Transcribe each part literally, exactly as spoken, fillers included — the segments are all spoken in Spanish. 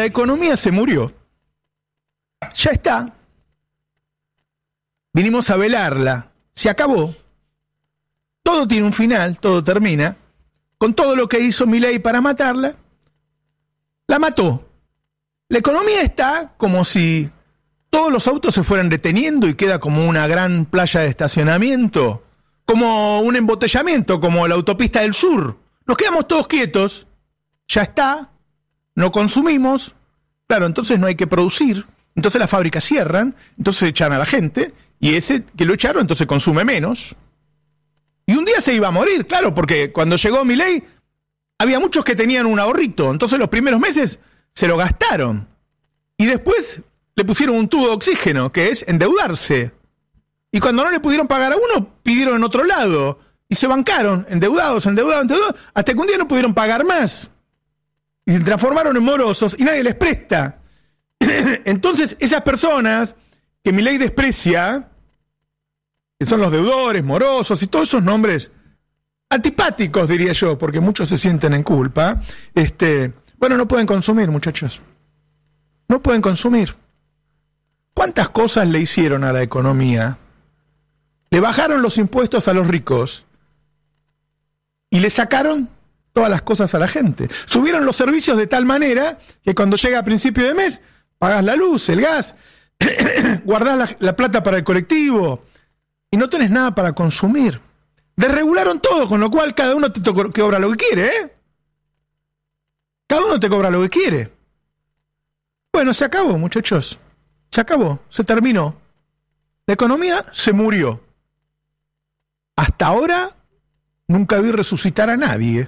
la economía se murió. Ya está. Vinimos a velarla. Se acabó. Todo tiene un final, todo termina. Con todo lo que hizo Milei para matarla, la mató. La economía está como si todos los autos se fueran deteniendo y queda como una gran playa de estacionamiento, como un embotellamiento, como la autopista del sur. Nos quedamos todos quietos. Ya está. No consumimos. Claro, entonces no hay que producir. Entonces las fábricas cierran, entonces echan a la gente, y ese que lo echaron entonces consume menos. Y un día se iba a morir, claro, porque cuando llegó Milei, había muchos que tenían un ahorrito, entonces los primeros meses se lo gastaron. Y después le pusieron un tubo de oxígeno, que es endeudarse. Y cuando no le pudieron pagar a uno, pidieron en otro lado. Y se bancaron, endeudados, endeudados, endeudados, hasta que un día no pudieron pagar más. Y se transformaron en morosos y nadie les presta. Entonces, esas personas que Milei desprecia, que son los deudores, morosos y todos esos nombres antipáticos, diría yo, porque muchos se sienten en culpa, este, bueno, no pueden consumir, muchachos. No pueden consumir. ¿Cuántas cosas le hicieron a la economía? Le bajaron los impuestos a los ricos y le sacaron todas las cosas a la gente. Subieron los servicios de tal manera que cuando llega a principio de mes, pagás la luz, el gas, guardás la, la plata para el colectivo y no tenés nada para consumir. Desregularon todo, con lo cual cada uno te to- cobra lo que quiere, ¿eh? Cada uno te cobra lo que quiere. Bueno, se acabó, muchachos. Se acabó, se terminó. La economía se murió. Hasta ahora nunca vi resucitar a nadie.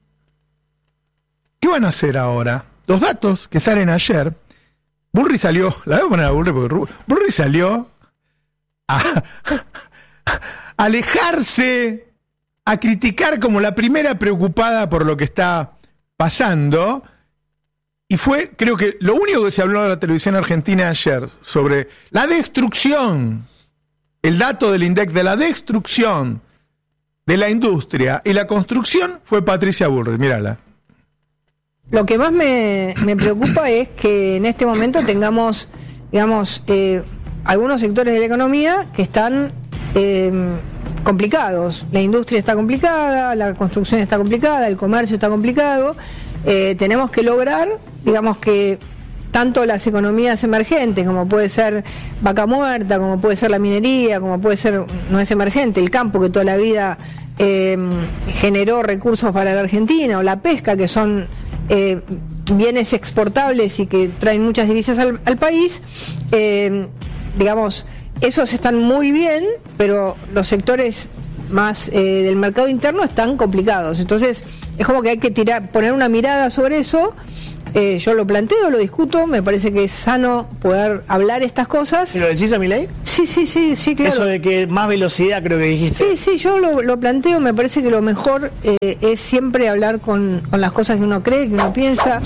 ¿Qué van a hacer ahora? Los datos que salen ayer, Bullrich salió, la voy a poner a Bullrich porque Bullrich salió a, a alejarse, a criticar como la primera preocupada por lo que está pasando, y fue, creo que lo único que se habló en la televisión argentina ayer sobre la destrucción, el dato del INDEC de la destrucción de la industria y la construcción fue Patricia Bullrich, mírala. Lo que más me, me preocupa es que en este momento tengamos, digamos, eh, algunos sectores de la economía que están eh, complicados. La industria está complicada, la construcción está complicada, el comercio está complicado. Eh, tenemos que lograr, digamos, que tanto las economías emergentes, como puede ser Vaca Muerta, como puede ser la minería, como puede ser, no es emergente, el campo que toda la vida eh, generó recursos para la Argentina, o la pesca, que son eh, bienes exportables y que traen muchas divisas al, al país, eh, digamos, esos están muy bien, pero los sectores más eh, del mercado interno están complicados. Entonces es como que hay que tirar, poner una mirada sobre eso. Eh, yo lo planteo, lo discuto, me parece que es sano poder hablar estas cosas. ¿Y lo decís a Milei? Sí, sí, sí, sí, claro. Eso de que más velocidad, creo que dijiste. Sí, sí, yo lo, lo planteo, me parece que lo mejor eh, es siempre hablar con, con las cosas que uno cree, que uno piensa.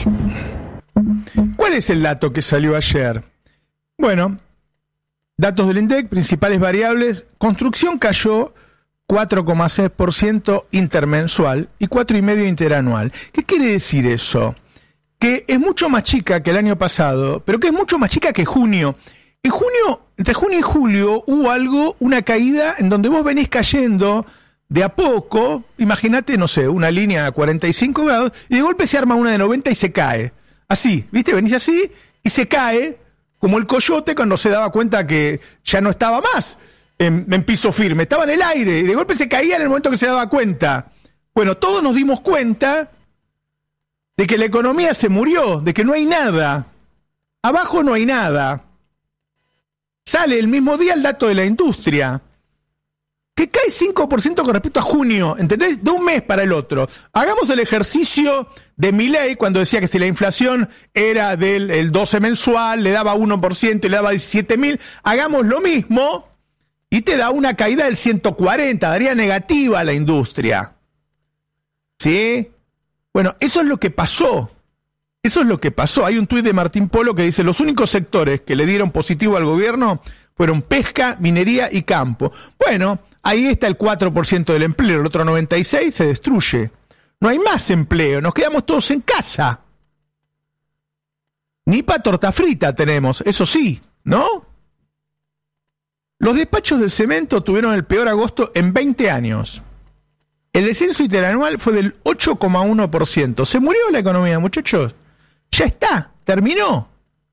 ¿Cuál es el dato que salió ayer? Bueno, datos del INDEC, principales variables, construcción cayó cuatro coma seis por ciento intermensual y cuatro coma cinco por ciento interanual. ¿Qué quiere decir eso? Que es mucho más chica que el año pasado, pero que es mucho más chica que junio. En junio, entre junio y julio, hubo algo, una caída en donde vos venís cayendo de a poco, imagínate, no sé, una línea a cuarenta y cinco grados, y de golpe se arma una de noventa y se cae. Así, ¿viste? Venís así y se cae, como el coyote cuando se daba cuenta que ya no estaba más en, en piso firme, estaba en el aire, y de golpe se caía en el momento que se daba cuenta. Bueno, todos nos dimos cuenta de que la economía se murió, de que no hay nada. Abajo no hay nada. Sale el mismo día el dato de la industria, que cae cinco por ciento con respecto a junio, ¿entendés? De un mes para el otro. Hagamos el ejercicio de Milei cuando decía que si la inflación era del el doce mensual, le daba uno por ciento y le daba diecisiete mil, hagamos lo mismo y te da una caída del ciento cuarenta, daría negativa a la industria. ¿Sí? Bueno, eso es lo que pasó. Eso es lo que pasó. Hay un tuit de Martín Polo que dice: los únicos sectores que le dieron positivo al gobierno fueron pesca, minería y campo. Bueno, ahí está el cuatro por ciento del empleo, el otro noventa y seis por ciento se destruye. No hay más empleo, nos quedamos todos en casa. Ni para torta frita tenemos, eso sí, ¿no? Los despachos de cemento tuvieron el peor agosto en veinte años. El descenso interanual fue del ocho coma uno por ciento. ¿Se murió la economía, muchachos? Ya está, terminó.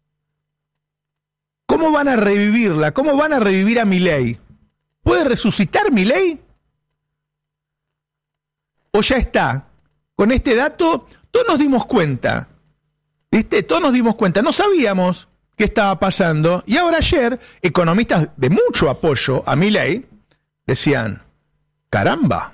¿Cómo van a revivirla? ¿Cómo van a revivir a Milei? ¿Puede resucitar Milei? ¿O ya está? Con este dato, todos nos dimos cuenta. ¿Viste? Todos nos dimos cuenta. No sabíamos qué estaba pasando. Y ahora ayer, economistas de mucho apoyo a Milei decían, caramba,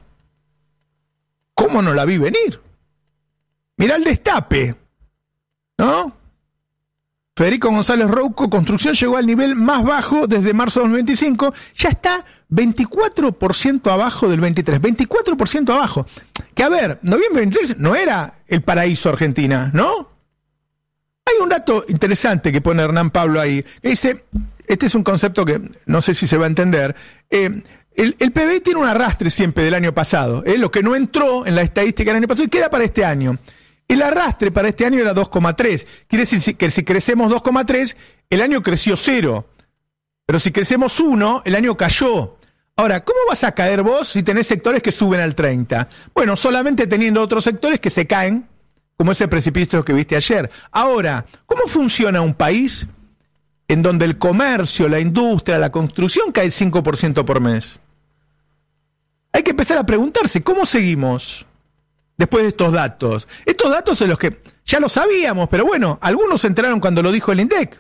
¿cómo no la vi venir? Mirá el destape, ¿no? Federico González Rouco, construcción llegó al nivel más bajo desde marzo de dos mil veinticinco, ya está veinticuatro por ciento abajo del veintitrés, veinticuatro por ciento abajo. Que a ver, noviembre veintitrés no era el paraíso Argentina, ¿no? Hay un dato interesante que pone Hernán Pablo ahí, que dice, este es un concepto que no sé si se va a entender, eh, el, el P B I tiene un arrastre siempre del año pasado, eh, lo que no entró en la estadística del año pasado y queda para este año. El arrastre para este año era dos coma tres. Quiere decir que si crecemos dos coma tres, el año creció cero. Pero si crecemos uno, el año cayó. Ahora, ¿cómo vas a caer vos si tenés sectores que suben al treinta? Bueno, solamente teniendo otros sectores que se caen, como ese precipicio que viste ayer. Ahora, ¿cómo funciona un país en donde el comercio, la industria, la construcción cae cinco por ciento por mes? Hay que empezar a preguntarse, ¿cómo seguimos? Después de estos datos. Estos datos son los que ya lo sabíamos, pero bueno, algunos se enteraron cuando lo dijo el INDEC.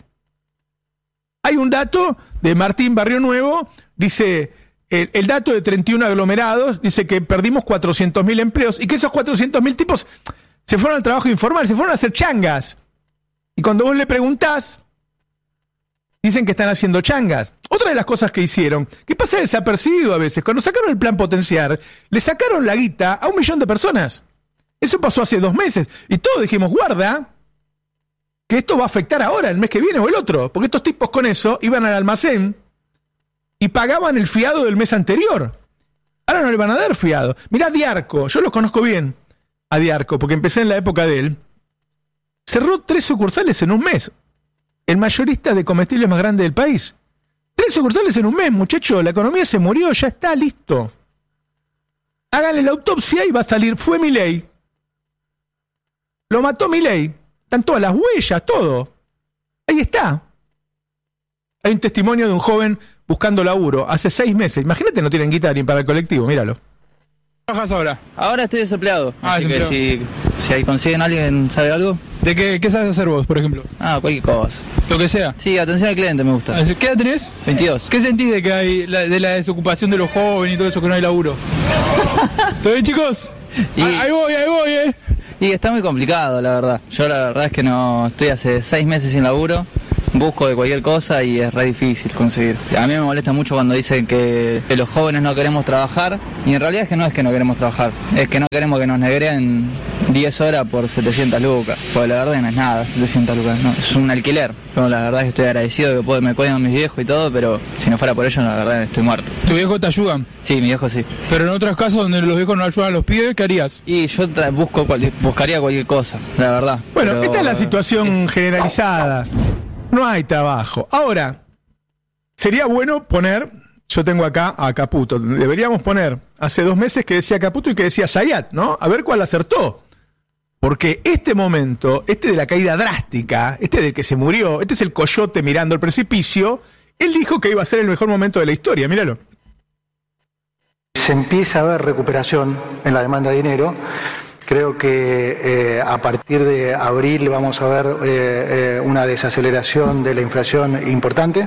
Hay un dato de Martín Barrio Nuevo, dice, el, el dato de treinta y uno aglomerados, dice que perdimos cuatrocientos mil empleos y que esos cuatrocientos mil tipos se fueron al trabajo informal, se fueron a hacer changas. Y cuando vos le preguntás, dicen que están haciendo changas. Otra de las cosas que hicieron, que pasa desapercibido a veces, cuando sacaron el plan potenciar, le sacaron la guita a un millón de personas. Eso pasó hace dos meses. Y todos dijimos, guarda, que esto va a afectar ahora, el mes que viene o el otro. Porque estos tipos con eso iban al almacén y pagaban el fiado del mes anterior. Ahora no le van a dar fiado. Mirá Diarco, yo lo conozco bien a Diarco, porque empecé en la época de él. Cerró tres sucursales en un mes. El mayorista de comestibles más grande del país. Tres sucursales en un mes, muchacho. La economía se murió, ya está, listo. Háganle la autopsia y va a salir. Fue Milei. Lo mató Milei. Están todas las huellas, todo. Ahí está. Hay un testimonio de un joven buscando laburo. Hace seis meses. Imagínate, no tienen guita ni para el colectivo, míralo. ¿Qué trabajas ahora? Ahora estoy desempleado. Ah, así desempleado. que si, si ahí consiguen a alguien, ¿sabe algo? ¿De qué, qué sabes hacer vos, por ejemplo? Ah, cualquier cosa. Lo que sea. Sí, atención al cliente me gusta. ¿Qué edad tenés? veintidós. ¿Qué sentís de que hay la, de la desocupación de los jóvenes y todo eso, que no hay laburo? ¿Todo bien, chicos? Y- Ah, ahí voy, ahí voy, eh. Y está muy complicado, la verdad. Yo la verdad es que no estoy hace seis meses sin laburo. Busco de cualquier cosa y es re difícil conseguir. A mí me molesta mucho cuando dicen que, que los jóvenes no queremos trabajar, y en realidad es que no es que no queremos trabajar, es que no queremos que nos negreen diez horas por setecientas lucas, porque la verdad no es nada, setecientas lucas, no, es un alquiler. Yo la verdad es que estoy agradecido de que puedo, me cuidan mis viejos y todo, pero si no fuera por ello, la verdad estoy muerto. ¿Tu viejo te ayudan? Sí, mi viejo sí. Pero en otros casos donde los viejos no ayudan a los pibes, ¿qué harías? Y yo tra- busco cual- buscaría cualquier cosa, la verdad. Bueno, Pero esta es la situación es- generalizada. No hay trabajo. Ahora, sería bueno poner, yo tengo acá a Caputo, deberíamos poner hace dos meses que decía Caputo y que decía Zayat, ¿no? A ver cuál acertó. Porque este momento, este de la caída drástica, este del que se murió, este es el coyote mirando el precipicio, él dijo que iba a ser el mejor momento de la historia, míralo. Se empieza a ver recuperación en la demanda de dinero. Creo que eh, a partir de abril vamos a ver eh, eh, una desaceleración de la inflación importante.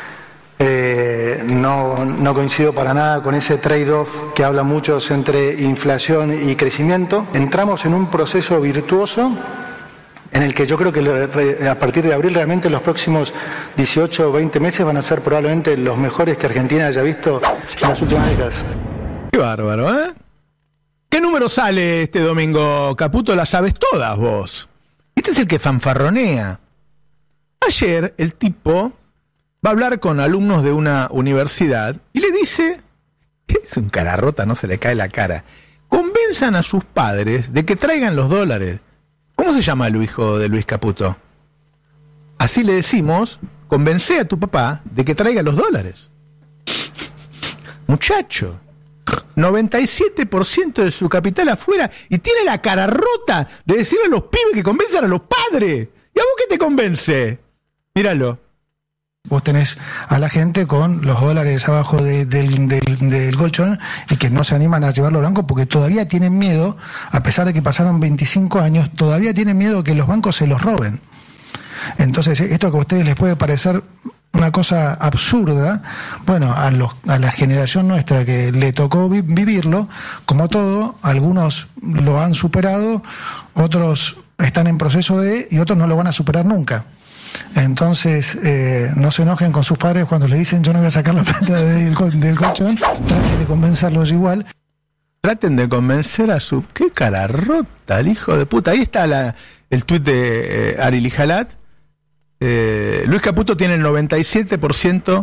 Eh, no, no coincido para nada con ese trade-off que habla muchos entre inflación y crecimiento. Entramos en un proceso virtuoso en el que yo creo que lo- a partir de abril realmente los próximos dieciocho o veinte meses van a ser probablemente los mejores que Argentina haya visto en las últimas décadas. Qué bárbaro, ¿eh? ¿Qué número sale este domingo, Caputo? Las sabes todas vos. Este es el que fanfarronea. Ayer el tipo va a hablar con alumnos de una universidad y le dice, que es un cara rota, no se le cae la cara, convenzan a sus padres de que traigan los dólares. ¿Cómo se llama el hijo de Luis Caputo? Así le decimos, convencé a tu papá de que traiga los dólares. Muchacho, noventa y siete por ciento de su capital afuera y tiene la cara rota de decirle a los pibes que convenzan a los padres. ¿Y a vos qué te convence? Míralo. Vos tenés a la gente con los dólares abajo de, del, del, del colchón y que no se animan a llevarlo al banco porque todavía tienen miedo, a pesar de que pasaron veinticinco años, todavía tienen miedo que los bancos se los roben. Entonces, esto que a ustedes les puede parecer una cosa absurda, bueno, a, los, a la generación nuestra que le tocó vi- vivirlo, como todo, algunos lo han superado, otros están en proceso de, y otros no lo van a superar nunca. Entonces, eh, no se enojen con sus padres cuando le dicen yo no voy a sacar la plata del, del colchón, traten de convencerlos igual. Traten de convencer a su... ¡Qué cara rota, el hijo de puta! Ahí está la, el tuit de eh, Ari Lijalat. Eh, Luis Caputo tiene el noventa y siete por ciento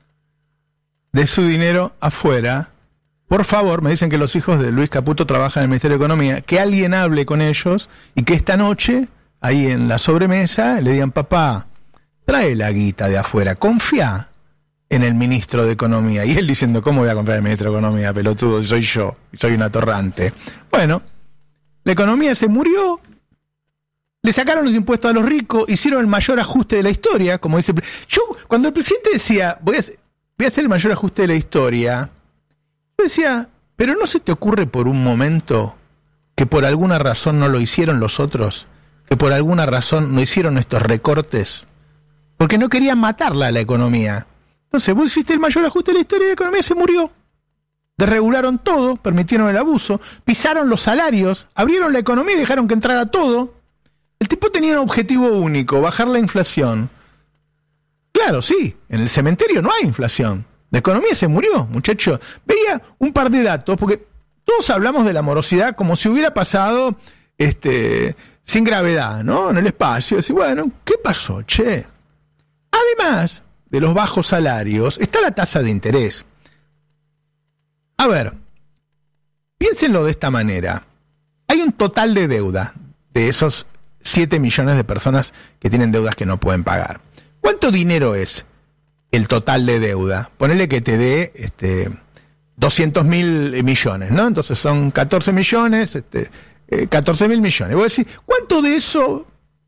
de su dinero afuera. Por favor, me dicen que los hijos de Luis Caputo trabajan en el Ministerio de Economía, que alguien hable con ellos y que esta noche, ahí en la sobremesa, le digan, papá, trae la guita de afuera, confía en el ministro de Economía. Y él diciendo, ¿cómo voy a confiar en el ministro de Economía, pelotudo? Soy yo, soy un atorrante. Bueno, la economía se murió, le sacaron los impuestos a los ricos, hicieron el mayor ajuste de la historia, como dice... Yo, cuando el presidente decía, voy a, voy a hacer el mayor ajuste de la historia, yo decía, pero ¿no se te ocurre por un momento que por alguna razón no lo hicieron los otros? Que por alguna razón no hicieron estos recortes, porque no querían matarla a la economía. Entonces, vos hiciste el mayor ajuste de la historia y la economía se murió. Desregularon todo, permitieron el abuso, pisaron los salarios, abrieron la economía y dejaron que entrara todo. El tipo tenía un objetivo único, bajar la inflación. Claro, sí, en el cementerio no hay inflación. La economía se murió, muchacho. Veía un par de datos, porque todos hablamos de la morosidad como si hubiera pasado... este sin gravedad, ¿no? En el espacio. Decir, bueno, ¿qué pasó, che? Además de los bajos salarios, está la tasa de interés. A ver, piénsenlo de esta manera. Hay un total de deuda de esos siete millones de personas que tienen deudas que no pueden pagar. ¿Cuánto dinero es el total de deuda? Ponele que te dé este, doscientos mil millones, ¿no? Entonces son catorce millones... Este, catorce mil millones. Voy a decir, ¿cuánto de eso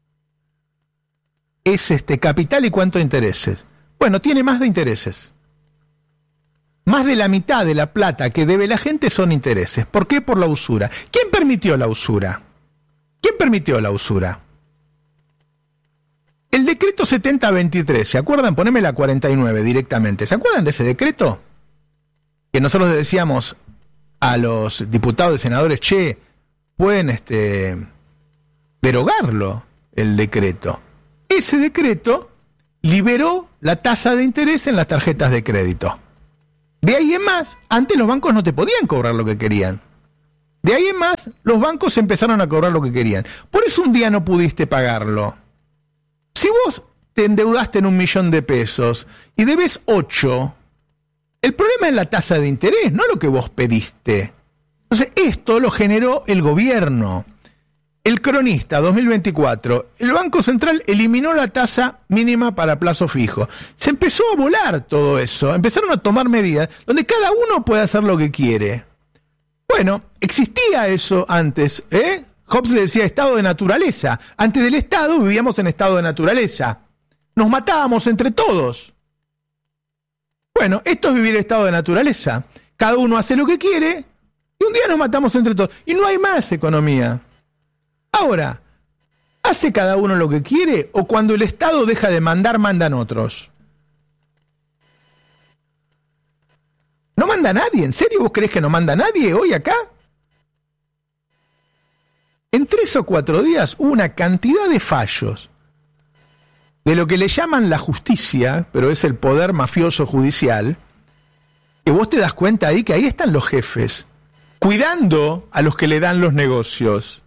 es este capital y cuánto intereses? Bueno, tiene más de intereses. Más de la mitad de la plata que debe la gente son intereses. ¿Por qué? Por la usura. ¿Quién permitió la usura? ¿Quién permitió la usura? El decreto setenta veintitrés, ¿se acuerdan? Poneme la cuarenta y nueve directamente. ¿Se acuerdan de ese decreto? Que nosotros le decíamos a los diputados y senadores, che, pueden este, derogarlo, el decreto. Ese decreto liberó la tasa de interés en las tarjetas de crédito. De ahí en más, antes los bancos no te podían cobrar lo que querían. De ahí en más, los bancos empezaron a cobrar lo que querían. Por eso un día no pudiste pagarlo. Si vos te endeudaste en un millón de pesos y debes ocho, el problema es la tasa de interés, no lo que vos pediste. Entonces, esto lo generó el gobierno. El Cronista dos mil veinticuatro, el Banco Central eliminó la tasa mínima para plazo fijo. Se empezó a volar todo eso, empezaron a tomar medidas donde cada uno puede hacer lo que quiere. Bueno, existía eso antes, ¿eh? Hobbes le decía estado de naturaleza. Antes del Estado vivíamos en estado de naturaleza. Nos matábamos entre todos. Bueno, esto es vivir en estado de naturaleza. Cada uno hace lo que quiere y un día nos matamos entre todos. Y no hay más economía. Ahora, ¿hace cada uno lo que quiere o cuando el Estado deja de mandar, mandan otros? ¿No manda nadie? ¿En serio vos creés que no manda nadie hoy acá? En tres o cuatro días hubo una cantidad de fallos de lo que le llaman la justicia, pero es el poder mafioso judicial, que vos te das cuenta ahí que ahí están los jefes, cuidando a los que le dan los negocios.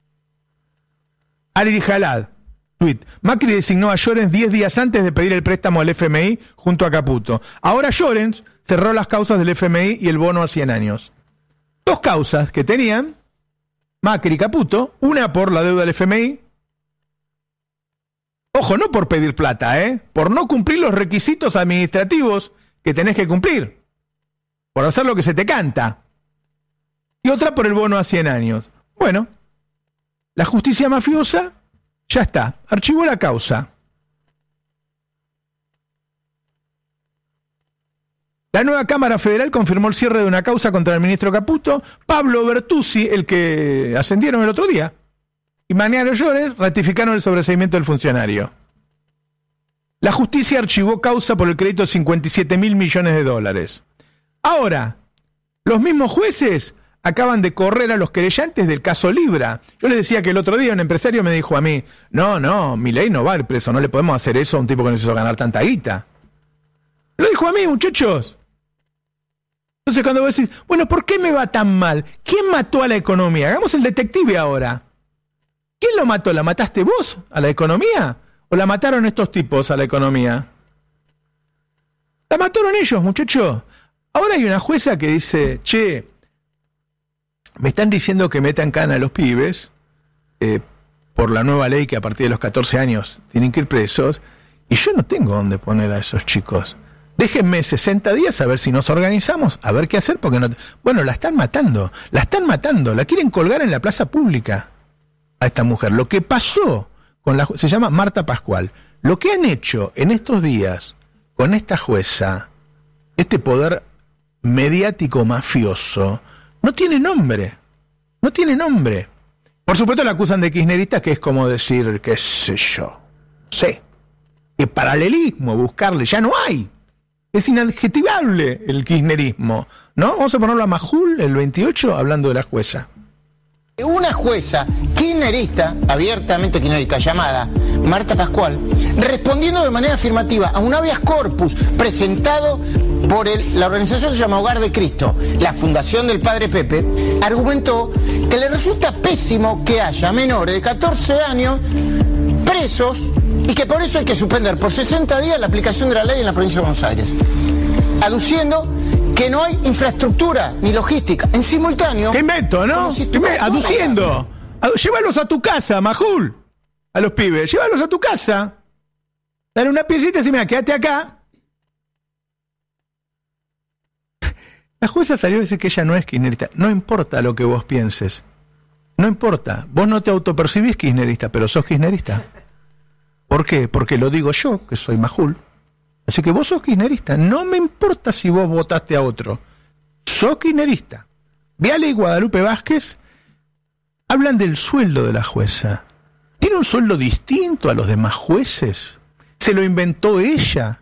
Ari Jalad, tweet. Macri designó a Llorens diez días antes de pedir el préstamo al F M I junto a Caputo. Ahora Llorens cerró las causas del F M I y el bono a cien años. Dos causas que tenían Macri y Caputo, una por la deuda del F M I, Ojo, no por pedir plata, ¿eh? Por no cumplir los requisitos administrativos que tenés que cumplir. Por hacer lo que se te canta. Y otra por el bono a cien años. Bueno, la justicia mafiosa ya está, archivó la causa. La nueva Cámara Federal confirmó el cierre de una causa contra el ministro Caputo, Pablo Bertuzzi, el que ascendieron el otro día, y Mariano Llores ratificaron el sobreseimiento del funcionario. La justicia archivó causa por el crédito de cincuenta y siete mil millones de dólares. Ahora, los mismos jueces acaban de correr a los querellantes del caso Libra. Yo les decía que el otro día un empresario me dijo a mí, no, no, Milei no va a ir preso, no le podemos hacer eso a un tipo que nos hizo ganar tanta guita. Lo dijo a mí, muchachos. Entonces cuando vos decís, bueno, ¿por qué me va tan mal? ¿Quién mató a la economía? Hagamos el detective ahora. ¿Quién lo mató? ¿La mataste vos a la economía? ¿O la mataron estos tipos a la economía? La mataron ellos, muchachos. Ahora hay una jueza que dice, che, me están diciendo que metan cana a los pibes eh, por la nueva ley que a partir de los catorce años tienen que ir presos, y yo no tengo dónde poner a esos chicos. Déjenme sesenta días a ver si nos organizamos, a ver qué hacer, porque no... Bueno, la están matando, la están matando, la quieren colgar en la plaza pública a esta mujer. Lo que pasó con la... se llama Marta Pascual. Lo que han hecho en estos días con esta jueza, este poder mediático mafioso, no tiene nombre, no tiene nombre. Por supuesto la acusan de kirchnerista, que es como decir, qué sé yo, sé, que paralelismo buscarle, ya no hay. Es inadjetivable el kirchnerismo, ¿no? Vamos a ponerlo a Majul, el veintiocho, hablando de la jueza. Una jueza kirchnerista, abiertamente kirchnerista, llamada Marta Pascual, respondiendo de manera afirmativa a un habeas corpus presentado por el, la organización se llama Hogar de Cristo, la fundación del padre Pepe, argumentó que le resulta pésimo que haya menores de catorce años presos y que por eso hay que suspender por sesenta días la aplicación de la ley en la provincia de Buenos Aires, aduciendo que no hay infraestructura ni logística. En simultáneo... ¿Qué invento, no? Si aduciendo. Adu llévalos a tu casa, Majul. A los pibes. Llévalos a tu casa. Dale una piecita y decime, quédate acá. La jueza salió a decir que ella no es kirchnerista. No importa lo que vos pienses. No importa. Vos no te autopercibís kirchnerista, pero sos kirchnerista. ¿Por qué? Porque lo digo yo, que soy Majul. Así que vos sos kirchnerista. No me importa si vos votaste a otro. Sos kirchnerista. Viale y Guadalupe Vázquez hablan del sueldo de la jueza. ¿Tiene un sueldo distinto a los demás jueces? ¿Se lo inventó ella?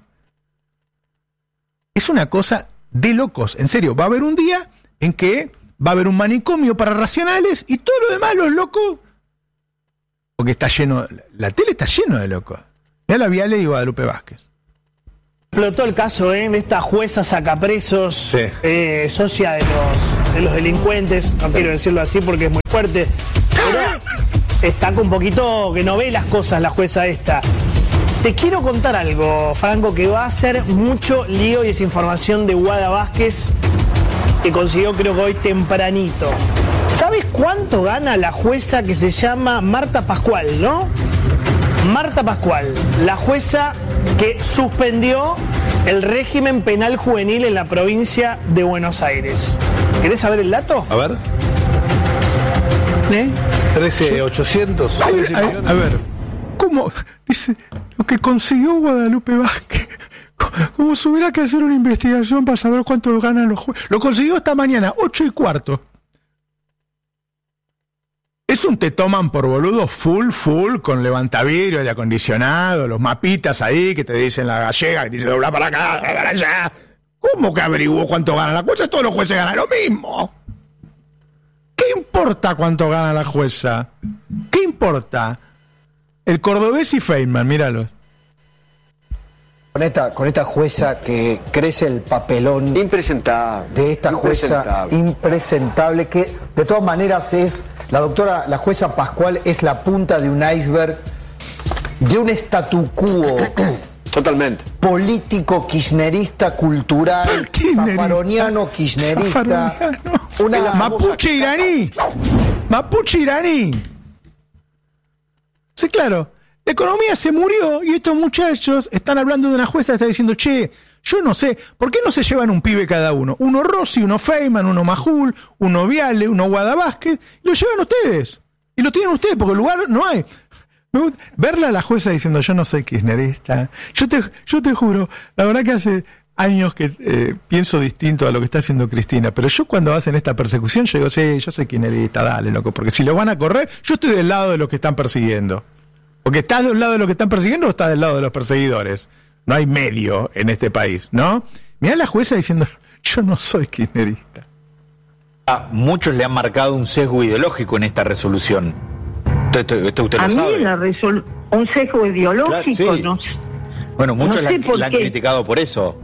Es una cosa de locos. En serio, va a haber un día en que va a haber un manicomio para racionales y todo lo demás, los locos... Porque está lleno... La tele está lleno de locos. Mirá la Viale y Guadalupe Vázquez. Explotó el caso ¿eh? de esta jueza sacapresos, sí. eh, socia de los, de los delincuentes, no sí. quiero decirlo así porque es muy fuerte, pero está con un poquito que no ve las cosas la jueza esta. Te quiero contar algo, Franco, que va a hacer mucho lío y es información de Guada Vázquez, que consiguió creo que hoy tempranito. ¿Sabes cuánto gana la jueza que se llama Marta Pascual, no? Marta Pascual, la jueza que suspendió el régimen penal juvenil en la provincia de Buenos Aires. ¿Querés saber el dato? A ver. ¿Eh? trece ochocientos. A, a, a ver, ¿cómo? Dice, lo que consiguió Guadalupe Vázquez, como si hubiera que hacer una investigación para saber cuánto ganan los jueces. Lo consiguió esta mañana, ocho y cuarto. Es un te toman por boludo full, full, con levantavidrio, aire acondicionado, los mapitas ahí que te dicen la gallega, que te dice doblar para acá, doblar para allá. ¿Cómo que averiguó cuánto gana la jueza? Todos los jueces ganan lo mismo. ¿Qué importa cuánto gana la jueza? ¿Qué importa? El cordobés y Feynman, míralos. Con esta, con esta jueza que crece el papelón impresentable de esta jueza impresentable, que de todas maneras es, la doctora, la jueza Pascual es la punta de un iceberg de un statu quo totalmente político, kirchnerista, cultural, zafaroniano, kirchnerista, una mapuche iraní, mapuche iraní. Sí, claro. La economía se murió y estos muchachos están hablando de una jueza que está diciendo, che, yo no sé, ¿por qué no se llevan un pibe cada uno? Uno Rossi, uno Feynman, uno Majul, uno Viale, uno Guadavázquez, y lo llevan ustedes. Y lo tienen ustedes, porque el lugar no hay. Verla a la jueza diciendo, yo no soy kirchnerista. Yo te, yo te juro, la verdad que hace años que eh, pienso distinto a lo que está haciendo Cristina, pero yo cuando hacen esta persecución, yo digo, sí, yo soy kirchnerista, dale, loco, porque si lo van a correr, yo estoy del lado de los que están persiguiendo. Porque estás del lado de los que están persiguiendo o estás del lado de los perseguidores. No hay medio en este país, ¿no? Mirá la jueza diciendo, yo no soy kirchnerista. A muchos le han marcado un sesgo ideológico en esta resolución. Esto, esto usted lo a sabe. mí la resol- un sesgo ideológico, Claro, sí. no sé. Bueno, muchos no la, sé por la han qué. criticado por eso.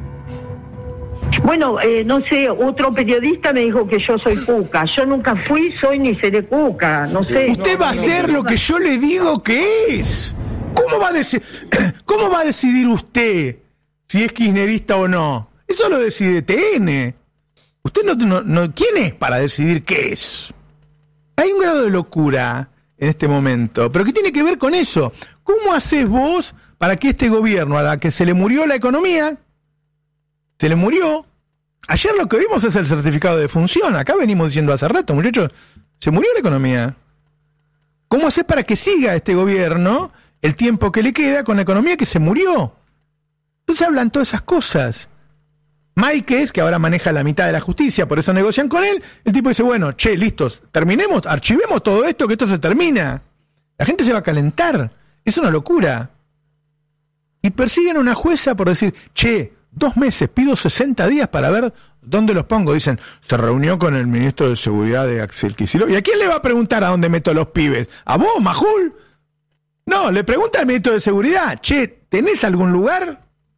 Bueno, eh, no sé, otro periodista me dijo que yo soy cuca. Yo nunca fui, soy ni seré cuca, no sé. Usted va a hacer lo que yo le digo que es. ¿Cómo va a decidir, cómo va a decidir usted si es kirchnerista o no? Eso lo decide T N. Usted no, no, no, ¿quién es para decidir qué es? Hay un grado de locura en este momento, pero ¿qué tiene que ver con eso? ¿Cómo haces vos para que este gobierno, a la que se le murió la economía, se le murió? Ayer lo que vimos es el certificado de defunción. Acá venimos diciendo hace rato, muchachos, se murió la economía. ¿Cómo haces para que siga este gobierno el tiempo que le queda con la economía que se murió? Entonces hablan todas esas cosas. Máiquez, que ahora maneja la mitad de la justicia, por eso negocian con él, el tipo dice, bueno, che, listos, terminemos, archivemos todo esto, que esto se termina. La gente se va a calentar. Es una locura. Y persiguen a una jueza por decir, che, dos meses, pido sesenta días para ver dónde los pongo. Dicen, se reunió con el ministro de Seguridad de Axel Kicillof. ¿Y a quién le va a preguntar a dónde meto a los pibes? ¿A vos, Majul? No, le pregunta al ministro de Seguridad, che, ¿tenés algún lugar?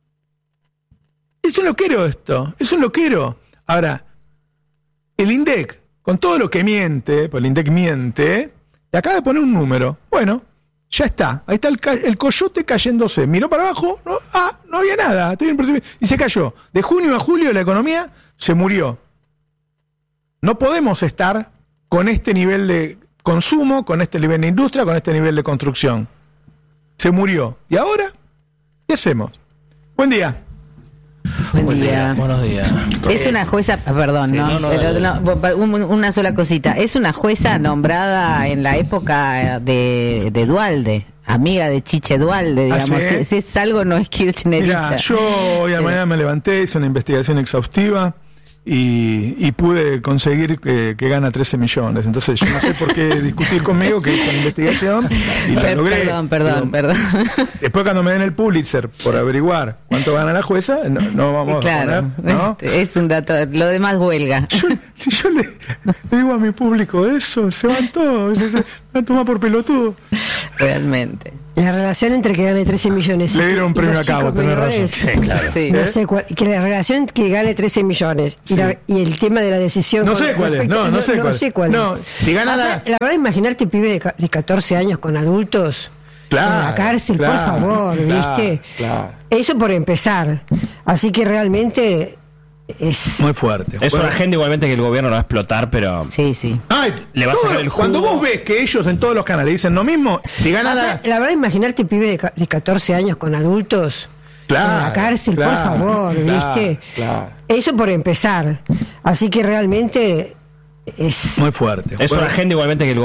Es un loquero esto, es un loquero. Ahora, el INDEC, con todo lo que miente, pues el INDEC miente, le acaba de poner un número. Bueno, ya está, ahí está el, ca- el coyote cayéndose. Miró para abajo, no, ah, no había nada, estoy imperceptible, y se cayó. De junio a julio la economía se murió. No podemos estar con este nivel de consumo, con este nivel de industria, con este nivel de construcción. Se murió. ¿Y ahora? ¿Qué hacemos? Buen día. Buen, Buen día. día. Buenos días. Es una jueza, perdón, sí, ¿no? no, no, Pero, no, no, un- una sola cosita. Es una jueza nombrada en la época de, de Dualde, amiga de Chiche Dualde, digamos. ¿Ah, sí? si, si es algo, no es kirchnerista. Mira, yo hoy a la mañana me levanté, hice una investigación exhaustiva y, y pude conseguir que, que gana trece millones. Entonces yo no sé por qué discutir conmigo, que hice una investigación y la Per- logré. Perdón, perdón, Digo, perdón. Después cuando me den el Pulitzer por averiguar cuánto gana la jueza, no, no vamos Claro, a poner, ¿no? es un dato. Lo demás huelga. Yo, si yo le, le digo a mi público eso, se van todos, se van a tomar por pelotudo. Realmente. La relación entre que gane trece millones Le dieron un y premio los a cabo, chicos tenés razón. menores, Sí, claro. Sí. No ¿Eh? sé cuál, que la relación entre que gane trece millones y, Sí. la- y el tema de la decisión. No con sé cuál es, respecto- no, no sé cuál. sé cuál es. No, si gana la, la- la verdad, imaginarte pibe de, ca- de catorce años con adultos Claro, en la cárcel, claro, por favor, claro, ¿viste? claro. Eso por empezar. Así que realmente es Muy fuerte. Es Bueno, una agenda igualmente que el gobierno no va a explotar, pero Sí, sí. Ay, Le va a todo- sacar el jugo. cuando vos ves que ellos en todos los canales dicen lo mismo, si gana la... La verdad, imaginarte pibe de, ca- de catorce años con adultos Claro, en la cárcel, claro, por favor, claro, ¿viste? claro. Eso por empezar. Así que realmente es Muy fuerte. es Bueno, una agenda igualmente que el